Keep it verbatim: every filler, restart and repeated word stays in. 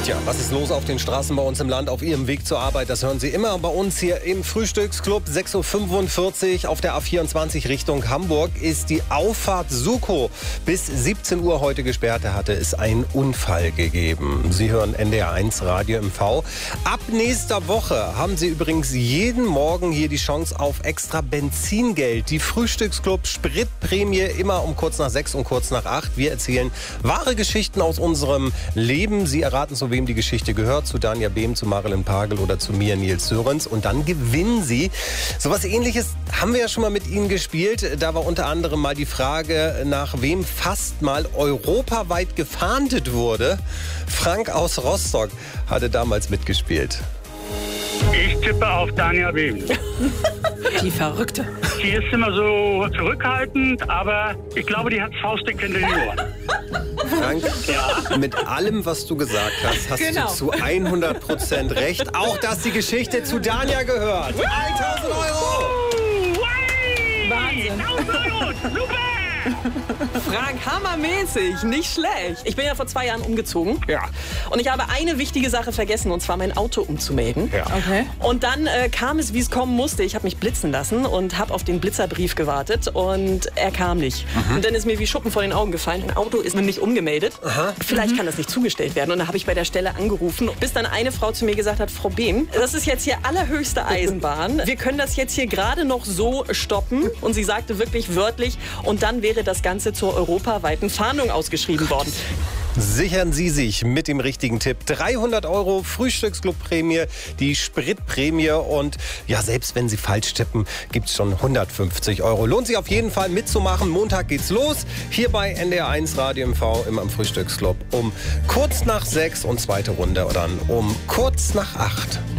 Tja, was ist los auf den Straßen bei uns im Land auf Ihrem Weg zur Arbeit? Das hören Sie immer bei uns hier im Frühstücksclub. sechs Uhr fünfundvierzig auf der A vierundzwanzig Richtung Hamburg ist die Auffahrt Sukow bis siebzehn Uhr heute gesperrt. Da hatte es einen Unfall gegeben. Sie hören N D R eins Radio M V. Ab nächster Woche haben Sie übrigens jeden Morgen hier die Chance auf extra Benzingeld. Die Frühstücksclub Spritprämie immer um kurz nach sechs und kurz nach acht. Wir erzählen wahre Geschichten aus unserem Leben. Sie erraten, zu wem die Geschichte gehört, zu Danja Behm, zu Marilyn Pagel oder zu mir, Nils Sörens. Und dann gewinnen Sie. So was Ähnliches haben wir ja schon mal mit Ihnen gespielt. Da war unter anderem mal die Frage, nach wem fast mal europaweit gefahndet wurde. Frank aus Rostock hatte damals mitgespiert. Ich tippe auf Danja Behm. Die Verrückte. Sie ist immer so zurückhaltend, aber ich glaube, die hat faustdick hinter den Ohren. Frank, ja. Mit allem, was du gesagt hast, hast genau. du zu hundert Prozent recht. Auch, dass die Geschichte zu Danja gehört. tausend Euro! Wahnsinn. tausend Euro! Super! Frank, hammermäßig, nicht schlecht. Ich bin ja vor zwei Jahren umgezogen. Ja. Und ich habe eine wichtige Sache vergessen, und zwar mein Auto umzumelden. Ja. Okay. Und dann äh, kam es, wie es kommen musste. Ich habe mich blitzen lassen und habe auf den Blitzerbrief gewartet. Und er kam nicht. Mhm. Und dann ist mir wie Schuppen vor den Augen gefallen. Mein Auto ist nämlich umgemeldet. Aha. Vielleicht mhm. kann das nicht zugestellt werden. Und da habe ich bei der Stelle angerufen, bis dann eine Frau zu mir gesagt hat, Frau Behm, das ist jetzt hier allerhöchste Eisenbahn. Wir können das jetzt hier gerade noch so stoppen. Und sie sagte wirklich wörtlich, und dann wäre das Ganze zur europaweiten Fahndung ausgeschrieben worden. Sichern Sie sich mit dem richtigen Tipp dreihundert Euro Frühstücksclub-Prämie, die Spritprämie, und ja, selbst wenn Sie falsch tippen, gibt es schon hundertfünfzig Euro. Lohnt sich auf jeden Fall mitzumachen. Montag geht's los, hier bei N D R eins Radio M V immer am Frühstücksclub um kurz nach sechs und zweite Runde dann um kurz nach acht.